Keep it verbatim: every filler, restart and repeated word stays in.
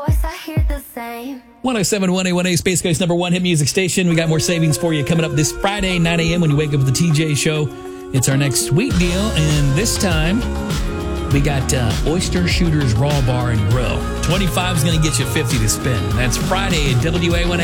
voice, I hear the same. one oh seven point one A one A, Space Coast number one hit music station. We got more savings for you coming up this Friday, nine a.m. when you wake up with the T J Show. It's our next sweet deal, and this time we got uh, Oyster Shooters Raw Bar and Grill. twenty-five is going to get you fifty to spend. That's Friday at W A one A.